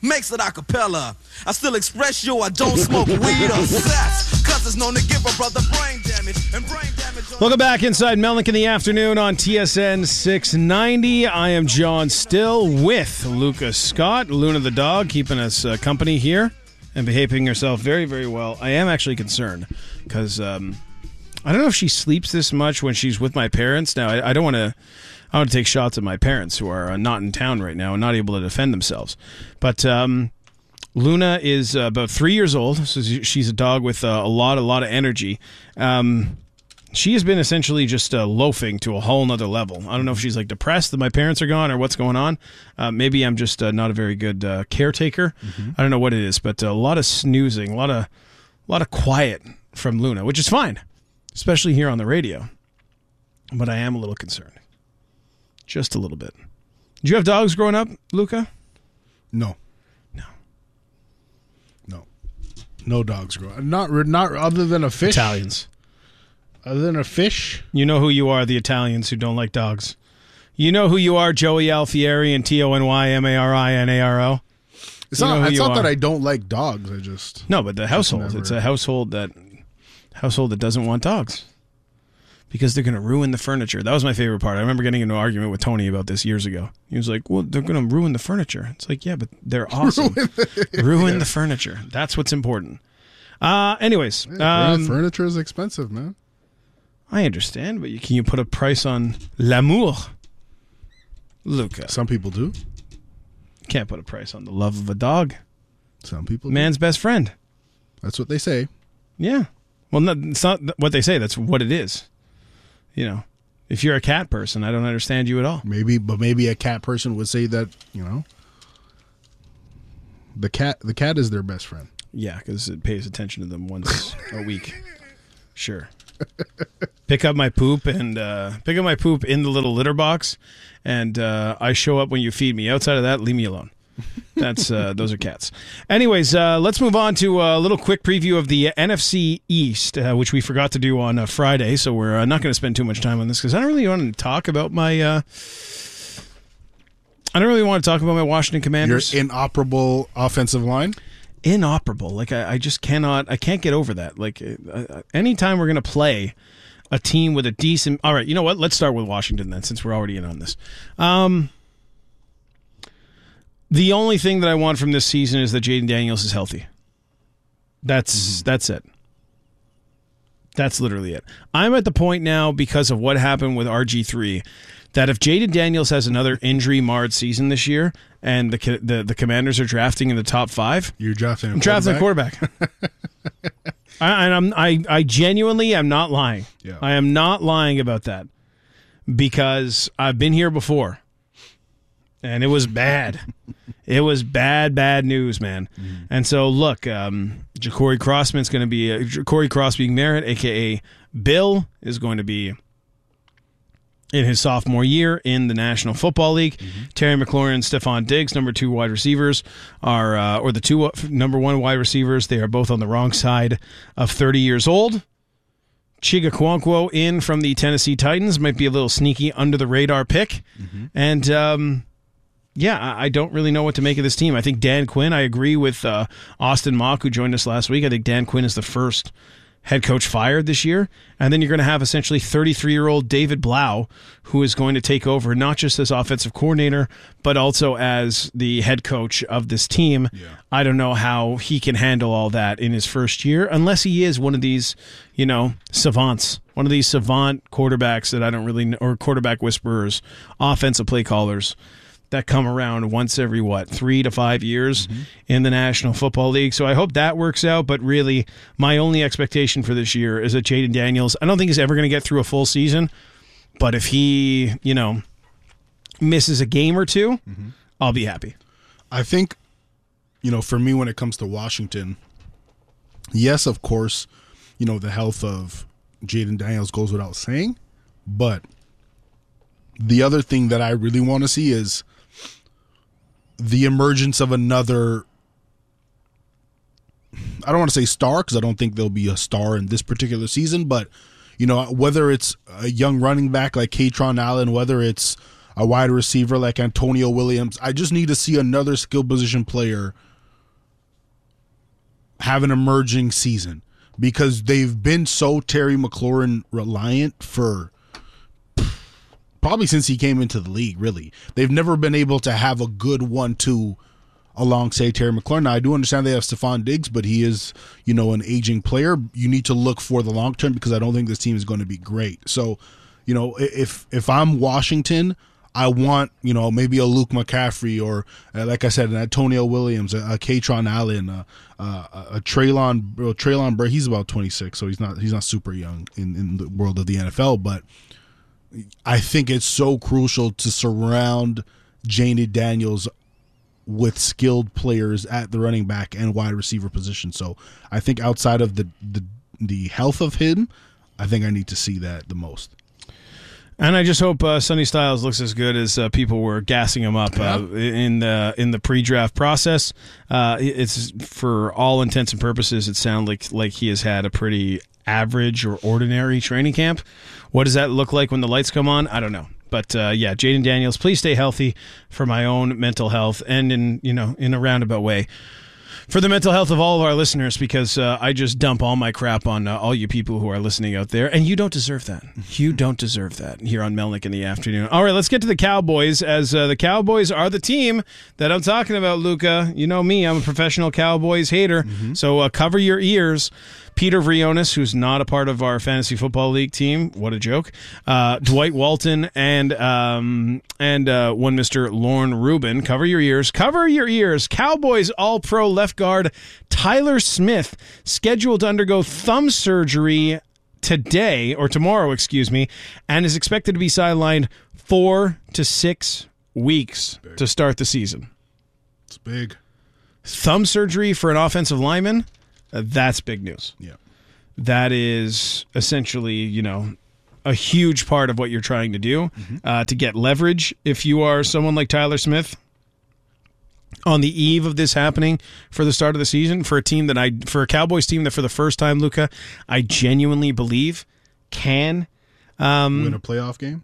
makes it a cappella. I still express I don't smoke weed or sex, cause it's known to give a brother brain damage. And brain damage. Welcome back inside Melnick in the afternoon on TSN 690. I am John Still with Lucas Scott, Luna the dog, keeping us company here and behaving herself very, very well. I am actually concerned because I don't know if she sleeps this much when she's with my parents. Now, I don't want to take shots at my parents who are not in town right now and not able to defend themselves. But Luna is about 3 years old, so she's a dog with a lot of energy. She has been essentially just loafing to a whole nother level. I don't know if she's like depressed that my parents are gone or what's going on. Maybe I'm just not a very good caretaker. Mm-hmm. I don't know what it is, but a lot of snoozing, a lot of quiet from Luna, which is fine, especially here on the radio. But I am a little concerned, just a little bit. Did you have dogs growing up, Luca? No dogs growing up. Not other than a fish. Italians. Other than a fish? You know who you are, the Italians who don't like dogs. You know who you are, Joey Alfieri and Tonymarinaro. It's not that I don't like dogs. I just... No, but the household. It's a household that doesn't want dogs. Because they're going to ruin the furniture. That was my favorite part. I remember getting into an argument with Tony about this years ago. He was like, well, they're going to ruin the furniture. It's like, yeah, but they're awesome. Ruin the furniture. That's what's important. Anyways. Furniture is expensive, man. I understand, but can you put a price on l'amour, Luca? Some people do. Can't put a price on the love of a dog. Some people do. Man's best friend. That's what they say. Yeah. Well, it's not what they say. That's what it is. You know, if you're a cat person, I don't understand you at all. Maybe a cat person would say that, you know, the cat is their best friend. Yeah, because it pays attention to them once a week. Sure. Pick up my poop in the little litter box, and I show up when you feed me. Outside of that, leave me alone. That's those are cats. Anyways, let's move on to a little quick preview of the NFC East, which we forgot to do on Friday. So we're not going to spend too much time on this because I don't really want to talk about my. I don't really want to talk about my Washington Commanders. Your inoperable offensive line. Inoperable. Like I just cannot. I can't get over that. Like anytime we're going to play a team with a decent. All right, you know what? Let's start with Washington then, since we're already in on this. The only thing that I want from this season is that Jaden Daniels is healthy. That's it. That's literally it. I'm at the point now, because of what happened with RG3, that if Jaden Daniels has another injury-marred season this year and the Commanders are drafting in the top 5, you're drafting a quarterback. I genuinely am not lying. Yeah. I am not lying about that, because I've been here before. And it was bad. It was bad news, man. Mm. And so, look, Ja'Cory Crossman's going to be Ja'Cory Cross-Being-Merritt, a.k.a. Bill, is going to be in his sophomore year in the National Football League. Mm-hmm. Terry McLaurin and Stephon Diggs, number 2 wide receivers, or the 2 number 1 wide receivers. They are both on the wrong side of 30 years old. Chiga Kwankwo in from the Tennessee Titans, might be a little sneaky under-the-radar pick. Mm-hmm. And... yeah, I don't really know what to make of this team. I think Dan Quinn, I agree with Austin Mock, who joined us last week. I think Dan Quinn is the first head coach fired this year. And then you're going to have essentially 33-year-old David Blau, who is going to take over not just as offensive coordinator, but also as the head coach of this team. Yeah. I don't know how he can handle all that in his first year, unless he is one of these, savants, one of these savant quarterbacks that I don't really know, or quarterback whisperers, offensive play callers, that come around once every, 3 to 5 years in the National Football League. So I hope that works out, but really my only expectation for this year is that Jaden Daniels, I don't think he's ever going to get through a full season, but if he, misses a game or two, I'll be happy. I think, for me when it comes to Washington, yes, of course, the health of Jaden Daniels goes without saying, but the other thing that I really want to see is the emergence of another, I don't want to say star, because I don't think there'll be a star in this particular season, but, whether it's a young running back like Kaytron Allen, whether it's a wide receiver like Antonio Williams. I just need to see another skill position player have an emerging season, because they've been so Terry McLaurin reliant for probably since he came into the league, really. They've never been able to have a good 1-2 alongside Terry McLaurin. Now, I do understand they have Stephon Diggs, but he is, an aging player. You need to look for the long term, because I don't think this team is going to be great. So, if I'm Washington, I want, maybe a Luke McCaffrey, or like I said, an Antonio Williams, a Katron Allen, a Traylon Burke. He's about 26, so he's not super young in the world of the NFL. But I think it's so crucial to surround Jayden Daniels with skilled players at the running back and wide receiver position. So I think outside of the health of him, I think I need to see that the most. And I just hope Sonny Styles looks as good as people were gassing him up in the pre-draft process. It's, for all intents and purposes, it sounds like he has had a pretty average or ordinary training camp. What does that look like when the lights come on? I don't know. But Jayden Daniels, please stay healthy for my own mental health, and in a roundabout way, for the mental health of all of our listeners, because I just dump all my crap on all you people who are listening out there, and you don't deserve that. You don't deserve that here on Melnick in the Afternoon. All right, let's get to the Cowboys, as the Cowboys are the team that I'm talking about, Luca. You know me, I'm a professional Cowboys hater, so cover your ears. Peter Vrionis, who's not a part of our fantasy football league team, what a joke. Dwight Walton and one Mr. Lorne Rubin. Cover your ears. Cover your ears. Cowboys All-Pro left guard Tyler Smith, scheduled to undergo thumb surgery tomorrow, and is expected to be sidelined 4 to 6 weeks to start the season. It's big. Thumb surgery for an offensive lineman? That's big news. Yeah. That is essentially, a huge part of what you're trying to do to get leverage. If you are someone like Tyler Smith, on the eve of this happening for the start of the season, for a Cowboys team that for the first time, Luca, I genuinely believe can win a playoff game.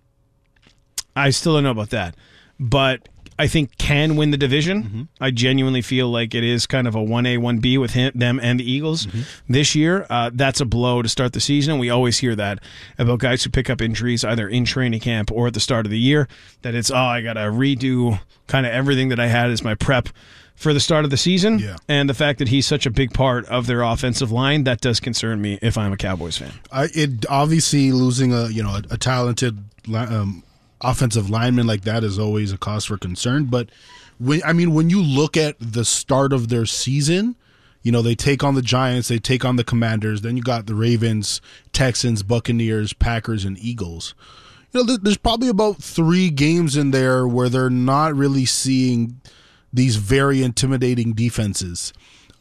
I still don't know about that, but I think can win the division. I genuinely feel like it is kind of a 1A, 1B with them and the Eagles this year. That's a blow to start the season. We always hear that about guys who pick up injuries either in training camp or at the start of the year, that it's, I got to redo kind of everything that I had as my prep for the start of the season. Yeah. And the fact that he's such a big part of their offensive line, that does concern me if I'm a Cowboys fan. It obviously, losing a talented offensive lineman like that is always a cause for concern. But when you look at the start of their season, they take on the Giants, they take on the Commanders, then you got the Ravens, Texans, Buccaneers, Packers, and Eagles. There's probably about 3 games in there where they're not really seeing these very intimidating defenses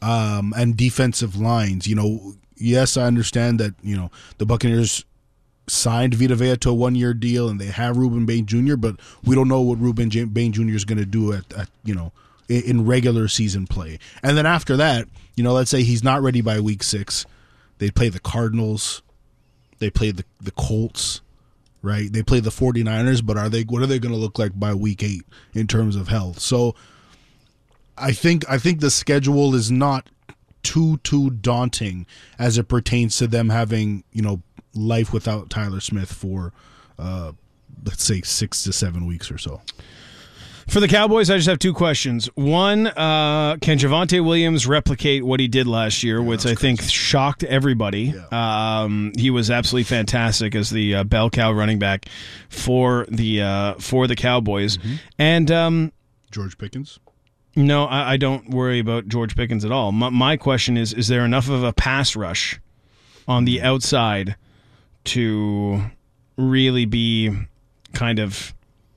and defensive lines. Yes, I understand that the Buccaneers signed Vita Vea to a 1-year deal, and they have Ruben Bain Jr., but we don't know what Ruben Bain Jr. is going to do at in regular season play. And then after that, let's say he's not ready by week 6. They play the Cardinals, they play the Colts, right? They play the 49ers, but what are they going to look like by week 8 in terms of health? So I think the schedule is not too daunting as it pertains to them having, life without Tyler Smith for, let's say, 6 to 7 weeks or so. For the Cowboys, I just have 2 questions. One, can Javonte Williams replicate what he did last year, which I think shocked everybody? Yeah. He was absolutely fantastic as the bell cow running back for the Cowboys. And George Pickens? No, I don't worry about George Pickens at all. My question is there enough of a pass rush on the outside to really be kind of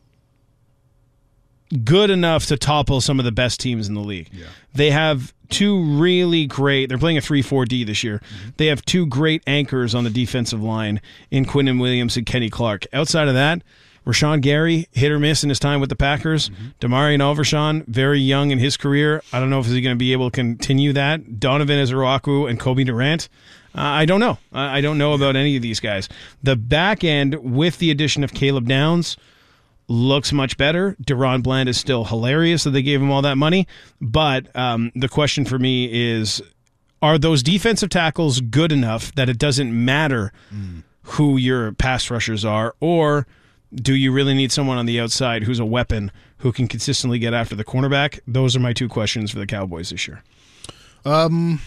good enough to topple some of the best teams in the league? Yeah. They have 2 really great, they're playing a 3-4-D this year. They have 2 great anchors on the defensive line in Quinnen Williams and Kenny Clark. Outside of that, Rashawn Gary, hit or miss in his time with the Packers. Demarion Overshawn, very young in his career. I don't know if he's going to be able to continue that. Donovan Ezeuruaku and Kobe Durant. I don't know. I don't know about any of these guys. The back end, with the addition of Caleb Downs, looks much better. Deron Bland is still hilarious that they gave him all that money. But the question for me is, are those defensive tackles good enough that it doesn't matter who your pass rushers are? Or do you really need someone on the outside who's a weapon who can consistently get after the cornerback? Those are my two questions for the Cowboys this year. I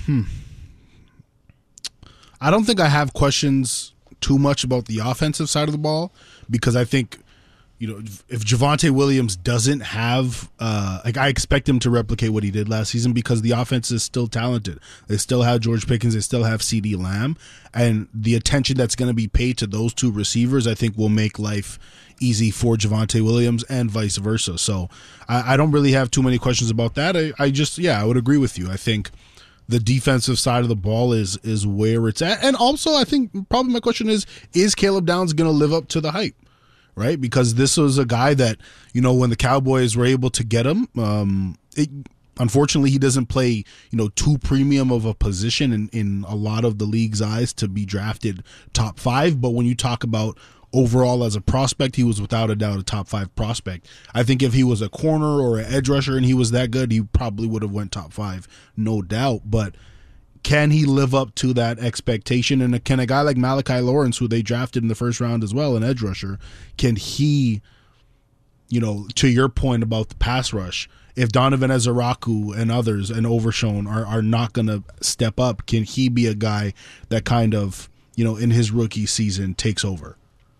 don't think I have questions too much about the offensive side of the ball, because I think, if Javonte Williams doesn't have, I expect him to replicate what he did last season, because the offense is still talented. They still have George Pickens. They still have CeeDee Lamb. And the attention that's going to be paid to those two receivers, I think, will make life easy for Javonte Williams and vice versa. So I don't really have too many questions about that. I would agree with you. I think the defensive side of the ball is where it's at. And also, I think probably my question is Caleb Downs going to live up to the hype? Right? Because this was a guy that, when the Cowboys were able to get him, unfortunately he doesn't play, too premium of a position in a lot of the league's eyes to be drafted top 5. But when you talk about overall as a prospect, he was without a doubt a top 5 prospect. I think if he was a corner or an edge rusher and he was that good, he probably would have went top 5, no doubt. But can he live up to that expectation? And can a guy like Malachi Lawrence, who they drafted in the first round as well, an edge rusher, can he, to your point about the pass rush, if Donovan Ezeraku and others and Overshown are not going to step up, can he be a guy that kind of, in his rookie season takes over?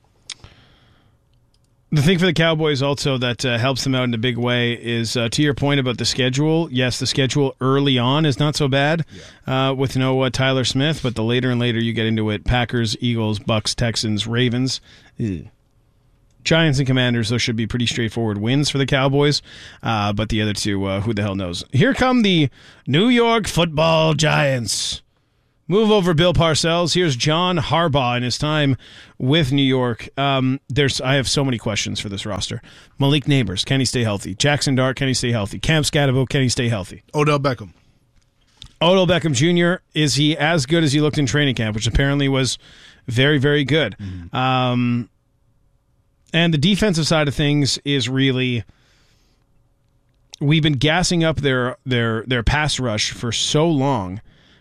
The thing for the Cowboys also that helps them out in a big way is, to your point about the schedule, yes, the schedule early on is not so bad with no Tyler Smith, but the later and later you get into it, Packers, Eagles, Bucks, Texans, Ravens, Giants and Commanders, those should be pretty straightforward wins for the Cowboys, but the other two, who the hell knows. Here come the New York Football Giants. Move over, Bill Parcells. Here's John Harbaugh in his time with New York. I have so many questions for this roster. Malik Neighbors, can he stay healthy? Jackson Dart, can he stay healthy? Cam Scatterbo, can he stay healthy? Odell Beckham Jr., is he as good as he looked in training camp, which apparently was very, very good? Mm-hmm. And the defensive side of things is really, we've been gassing up their pass rush for so long,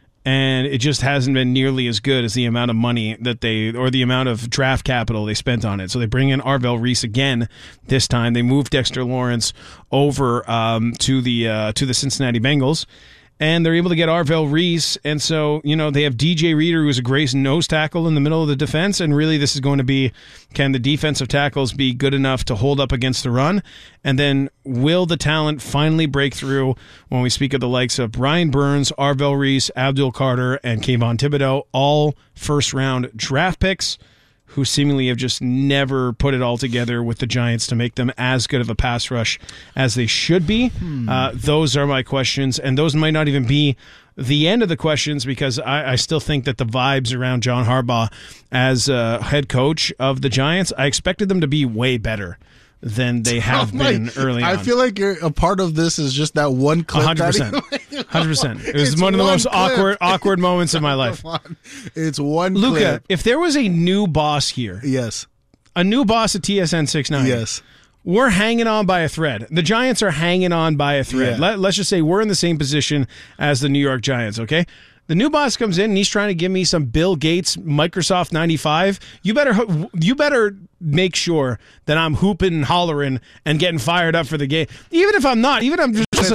and it just hasn't been nearly as good as the amount of money or the amount of draft capital they spent on it. So they bring in Arvell Reese again this time. They moved Dexter Lawrence over to the Cincinnati Bengals, and they're able to get Arvell Reese. And so, they have DJ Reader, who's a great nose tackle in the middle of the defense, and really this is going to be, can the defensive tackles be good enough to hold up against the run? And then will the talent finally break through when we speak of the likes of Brian Burns, Arvell Reese, Abdul Carter, and Kayvon Thibodeau, all first-round draft picks who seemingly have just never put it all together with the Giants to make them as good of a pass rush as they should be. Those are my questions, and those might not even be the end of the questions, because I still think that the vibes around John Harbaugh as head coach of the Giants, I expected them to be way better than they have been early on. I feel like a part of this is just that one clip. 100%. 100%. It was one of the most awkward moments of my life. It's one Luca, clip. if there was a new boss here, yes, a new boss at TSN 690, yes, we're hanging on by a thread. The Giants are hanging on by a thread. Yeah. Let's just say we're in the same position as the New York Giants, okay? The new boss comes in and he's trying to give me some Bill Gates Microsoft 95. You better make sure that I'm hooping and hollering and getting fired up for the game. Even if I'm not, even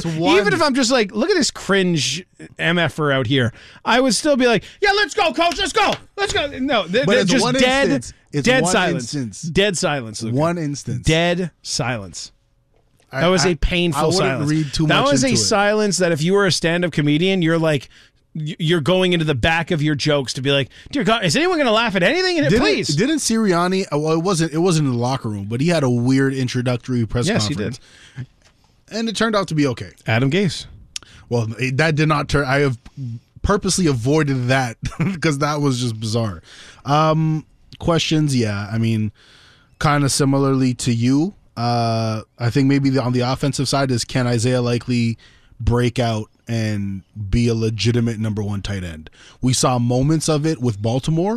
if I'm just like, look at this cringe MFer out here, I would still be like, yeah, let's go, coach, let's go. No, they're just dead. It's dead one silence. Instance. Dead silence. Luca. One instance. Dead silence. That was a painful silence. Read too that much was into a silence that if you were a stand-up comedian, you're going into the back of your jokes to be like, dear God, is anyone going to laugh at anything? Please. Didn't Sirianni? Well, it wasn't in the locker room, but he had a weird introductory press conference. He did, and it turned out to be okay. Adam Gase. Well, that did not turn. I have purposely avoided that because that was just bizarre. Questions, yeah. I mean, kind of similarly to you. I think maybe on the offensive side is, can Isaiah Likely break out and be a legitimate number one tight end? We saw moments of it with Baltimore,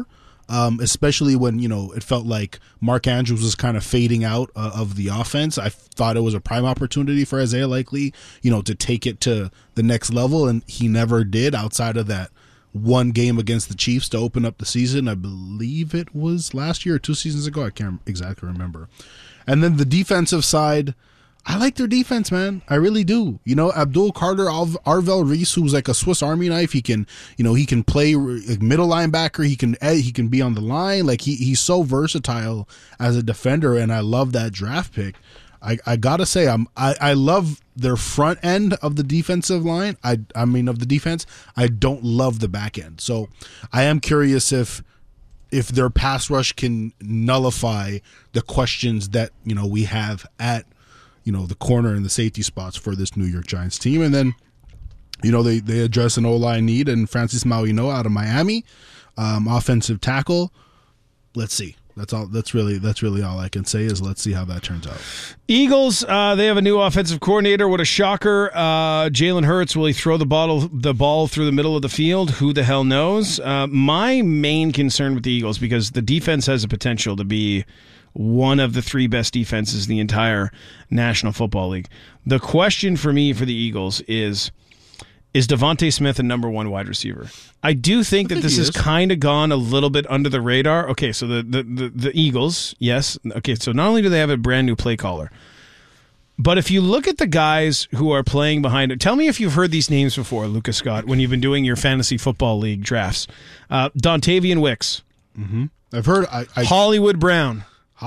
especially when, it felt like Mark Andrews was kind of fading out of the offense. I thought it was a prime opportunity for Isaiah Likely, to take it to the next level, and he never did outside of that one game against the Chiefs to open up the season. I believe it was last year or 2 seasons ago. I can't exactly remember. And then the defensive side, I like their defense, man. I really do. Abdul Carter, Arvel Reese, who's like a Swiss Army knife. He can play middle linebacker. He can be on the line. Like he's so versatile as a defender, and I love that draft pick. I gotta say, I love their front end of the defensive line. I mean of the defense. I don't love the back end. So I am curious if their pass rush can nullify the questions that we have at the corner and the safety spots for this New York Giants team. And then they address an O-line need and Francis Mauigoa out of Miami, offensive tackle. Let's see. That's really all I can say is let's see how that turns out. Eagles, they have a new offensive coordinator. What a shocker. Jalen Hurts, will he throw the ball through the middle of the field? Who the hell knows? My main concern with the Eagles, because the defense has the potential to be one of the 3 best defenses in the entire National Football League. The question for me for the Eagles is Devontae Smith a number 1 wide receiver? I do think that this has kind of gone a little bit under the radar. Okay, so the Eagles, yes. Okay, so not only do they have a brand new play caller, but if you look at the guys who are playing behind it, tell me if you've heard these names before, Lucas Scott, when you've been doing your fantasy football league drafts. Dontavian Wicks. Mm-hmm. I've heard. Hollywood Brown.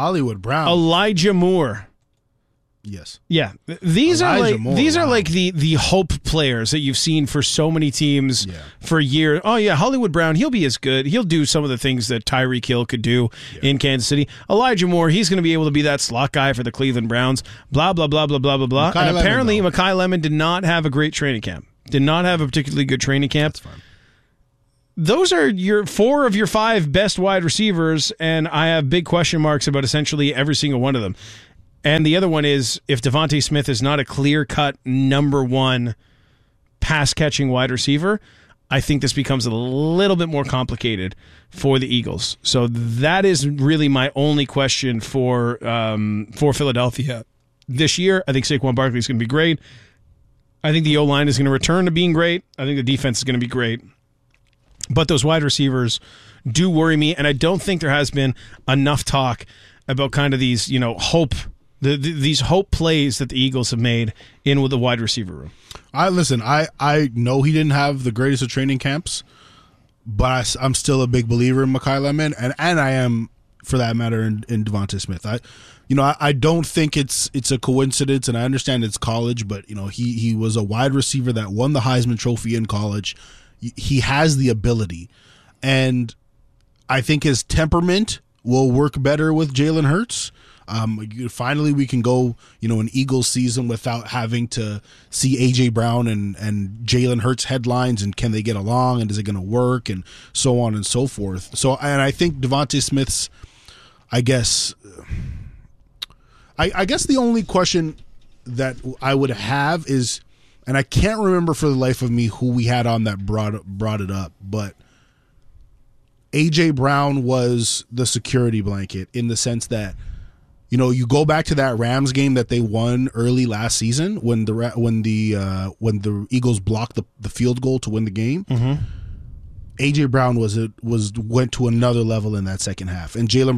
Elijah Moore. Yes. Yeah. These are like the hope players that you've seen for so many teams for years. Oh yeah, Hollywood Brown, he'll be as good. He'll do some of the things that Tyreek Hill could do in Kansas City. Elijah Moore, he's going to be able to be that slot guy for the Cleveland Browns. Blah blah blah blah blah blah blah. And apparently Mekhi Lemon did not have a great training camp. Did not have a particularly good training camp. That's fine. Those are your 4 of your 5 best wide receivers, and I have big question marks about essentially every single one of them. And the other one is, if Devontae Smith is not a clear-cut number 1 pass-catching wide receiver, I think this becomes a little bit more complicated for the Eagles. So that is really my only question for Philadelphia this year. I think Saquon Barkley is going to be great. I think the O-line is going to return to being great. I think the defense is going to be great. But those wide receivers do worry me, and I don't think there has been enough talk about kind of these, hope. These hope plays that the Eagles have made in with the wide receiver room. I know he didn't have the greatest of training camps, but I'm still a big believer in Mekhi Lemon, and I am, for that matter, in Devontae Smith. I don't think it's a coincidence, and I understand it's college, but he was a wide receiver that won the Heisman Trophy in college. He has the ability, and I think his temperament will work better with Jalen Hurts. Finally, we can go, an Eagles season without having to see A.J. Brown and Jalen Hurts headlines, and can they get along, and is it going to work, and so on and so forth. So, and I think Devontae Smith's, I guess the only question that I would have is, and I can't remember for the life of me who we had on that brought it up, but A.J. Brown was the security blanket in the sense that, you go back to that Rams game that they won early last season when the Eagles blocked the field goal to win the game. Mm-hmm. A.J. Brown went to another level in that second half, and Jalen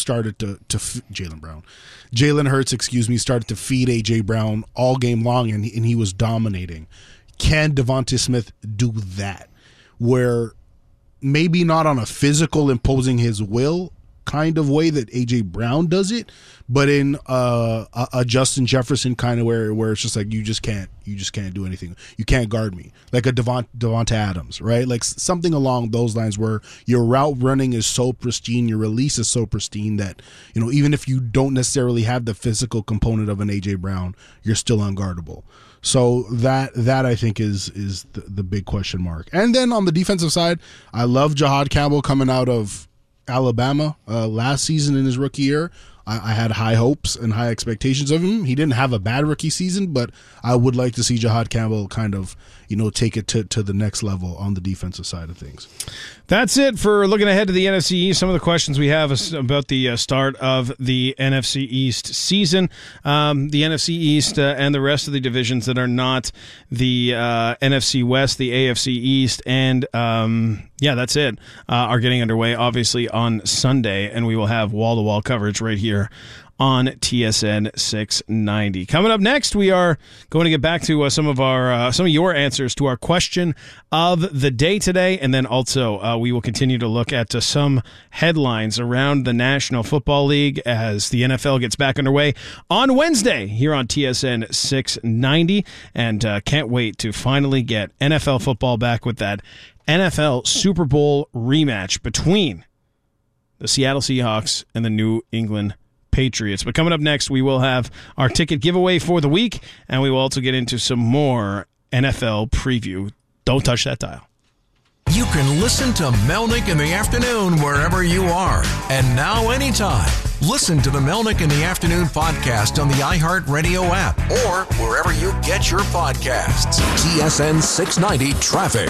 Hurts, started to feed A.J. Brown all game long, and he was dominating. Can Devontae Smith do that? Where maybe not on a physical imposing his will kind of way that A.J. Brown does it, but in a Justin Jefferson kind of where it's just like you just can't do anything. You can't guard me, like a Devonta Adams, right? Like something along those lines where your route running is so pristine, your release is so pristine that even if you don't necessarily have the physical component of an A.J. Brown, you're still unguardable. So that I think is the big question mark. And then on the defensive side, I love Jahad Campbell coming out of Alabama last season in his rookie year. I had high hopes and high expectations of him. He didn't have a bad rookie season, but I would like to see Jahad Campbell kind of, take it to the next level on the defensive side of things. That's it for looking ahead to the NFC East. Some of the questions we have is about the start of the NFC East season. The NFC East and the rest of the divisions that are not the NFC West, the AFC East, and that's it, are getting underway, obviously, on Sunday, and we will have wall-to-wall coverage right here on TSN 690. Coming up next, we are going to get back to some of your answers to our question of the day today, and then also we will continue to look at some headlines around the National Football League as the NFL gets back underway on Wednesday here on TSN 690, and can't wait to finally get NFL football back with that NFL Super Bowl rematch between the Seattle Seahawks and the New England Patriots. But coming up next, we will have our ticket giveaway for the week, and we will also get into some more NFL preview. Don't touch that dial. You can listen to Melnick in the Afternoon wherever you are. And now anytime. Listen to the Melnick in the Afternoon podcast on the iHeartRadio app or wherever you get your podcasts. TSN 690 Traffic.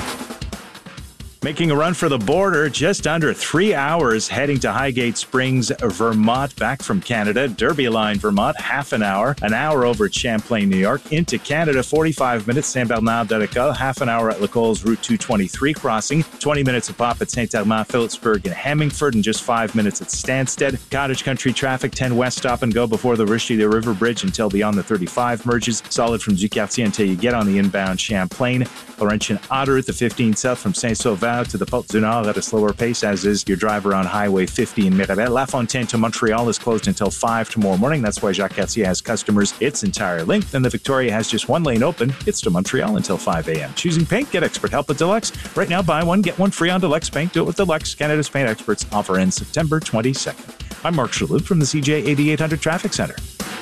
Making a run for the border, just under 3 hours heading to Highgate Springs, Vermont, back from Canada. Derby Line, Vermont, half an hour over at Champlain, New York. Into Canada, 45 minutes, Saint-Bernard-de-Récoll, half an hour at Lacole's Route 223 crossing, 20 minutes a pop at Saint-Armand, Phillipsburg, and Hemmingford, and just 5 minutes at Stansted. Cottage Country traffic, 10 west, stop and go before the Richelieu River Bridge until beyond the 35 merges. Solid from Ducartier until you get on the inbound Champlain. Laurentian Autoroute, the 15 south from Saint-Sauveur to the Porte du Nord at a slower pace, as is your driver on Highway 50 in Mirabel. La Fontaine to Montreal is closed until 5 tomorrow morning. That's why Jacques Cartier has customers its entire length. And the Victoria has just one lane open. It's to Montreal until 5 a.m. Choosing paint? Get expert help at Deluxe. Right now, buy one, get one free on Deluxe Paint. Do it with Deluxe. Canada's paint experts. Offer ends September 22nd. I'm Mark Shalhoub from the CJ 8800 Traffic Center.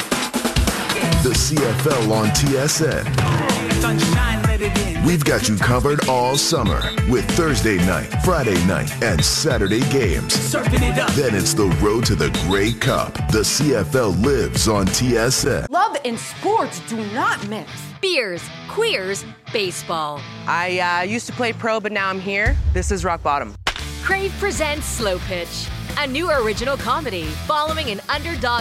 The CFL on TSN. We've got you covered all summer with Thursday night, Friday night, and Saturday games. Then it's the road to the Grey Cup. The CFL lives on TSN. Love and sports do not mix. Beers, queers, baseball. I used to play pro, but now I'm here. This is rock bottom. Crave presents Slow Pitch, a new original comedy following an underdog